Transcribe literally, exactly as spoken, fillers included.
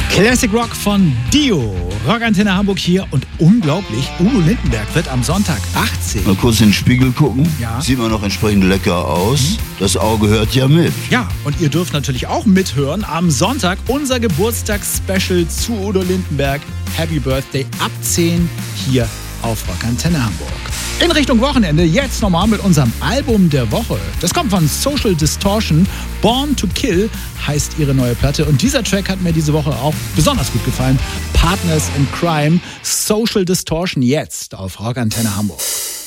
Classic Rock von Dio. Rockantenne Hamburg hier und unglaublich, Udo Lindenberg wird am Sonntag achtzig. Mal kurz in den Spiegel gucken. Ja. Sieht man noch entsprechend lecker aus. Mhm. Das Auge hört ja mit. Ja, und ihr dürft natürlich auch mithören am Sonntag unser Geburtstagsspecial zu Udo Lindenberg. Happy Birthday ab zehn hier auf Rockantenne Hamburg. In Richtung Wochenende jetzt nochmal mit unserem Album der Woche. Das kommt von Social Distortion. Born to Kill heißt ihre neue Platte. Und dieser Track hat mir diese Woche auch besonders gut gefallen. Partners in Crime. Social Distortion jetzt auf Rockantenne Hamburg.